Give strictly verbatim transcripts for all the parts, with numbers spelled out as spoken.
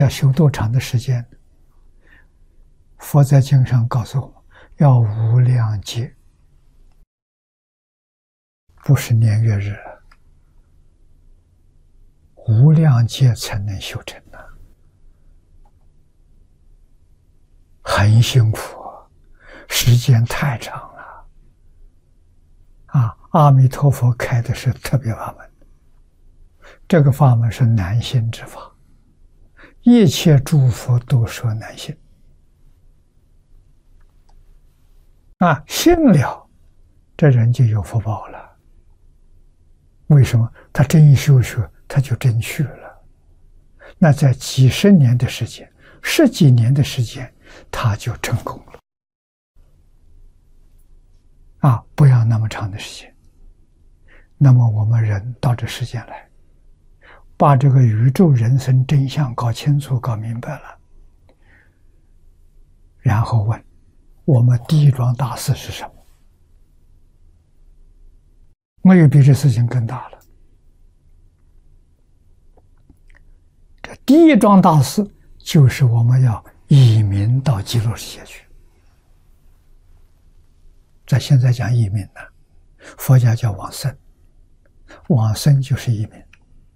要修多长的时间？佛在经上告诉我们，要无量劫，不是年月日，无量劫才能修成的，很辛苦，时间太长了。啊，阿弥陀佛开的是特别法门，这个法门是难信之法，一切诸佛都说难信。啊，信了，这人就有福报了。为什么？他真修学，他就真去了。那在几十年的时间，十几年的时间，他就成功了。啊，不要那么长的时间。那么我们人到这世间来，把这个宇宙人生真相搞清楚、搞明白了，然后问我们第一桩大事是什么？没有比这事情更大了。这第一桩大事就是我们要移民到极乐世界去。在现在讲移民呢，佛家叫往生，往生就是移民。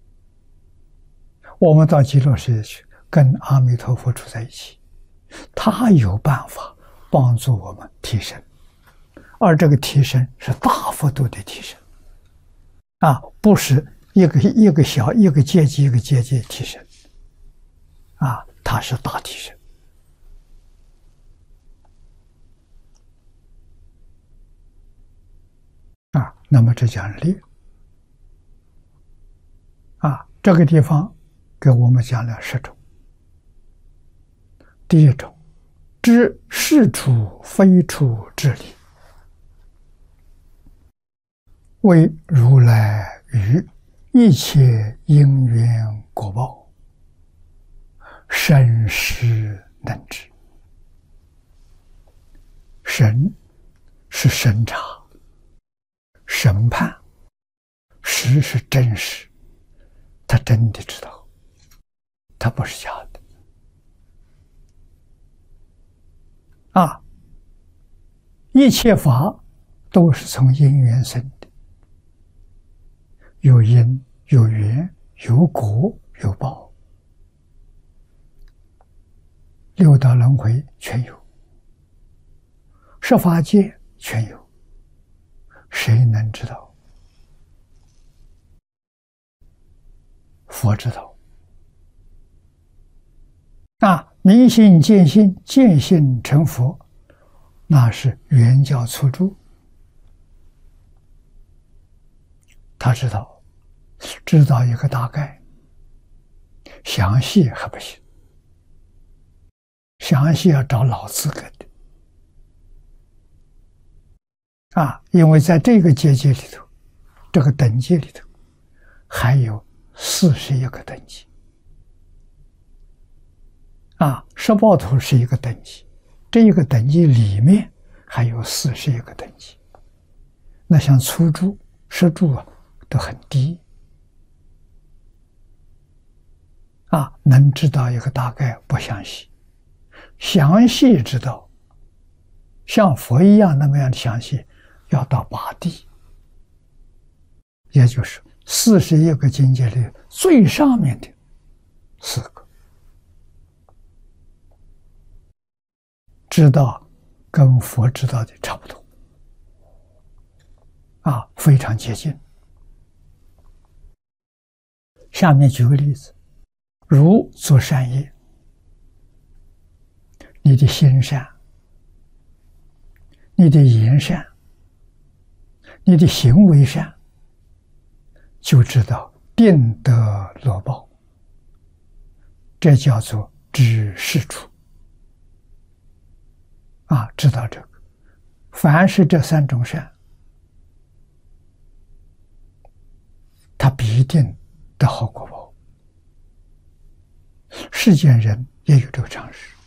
我们到极乐世界去，跟阿弥陀佛住在一起，他有办法帮助我们提升，而这个提升是大幅度的提升，啊，不是一个一个小一个阶级一个阶级提升，啊，它是大提升。啊，那么这讲力，啊，这个地方给我们讲了十种。第一种，知是处非处之理，为如来于一切因缘果报，审实能知。审是审查、审判，实是真实，他真的知道，他不是假的。啊，一切法都是从因缘生的，有因有缘有果有报，六道轮回全有，十法界全有，谁能知道？佛知道。啊，明心见性，见性成佛，那是圆教初住。他知道，知道一个大概，详细还不行，详细要找老资格的。啊，因为在这个阶级里头，这个等级里头，还有四十一个等级。啊，十报图是一个等级，这一个等级里面还有四十一个等级。那像初住、十住啊，都很低。啊，能知道一个大概不详细，详细知道，像佛一样那么样的详细，要到八地，也就是四十一个境界里最上面的四个。知道跟佛知道的差不多，啊，非常接近。下面举个例子，如做善业，你的心善，你的言善，你的行为善，就知道定得乐报，这叫做知是处。啊，知道这个，凡是这三种善，他必定得好果报。世间人也有这个常识。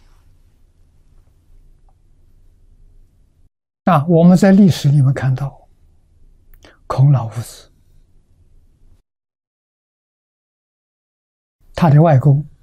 啊，我们在历史里面看到，孔老夫子，他的外公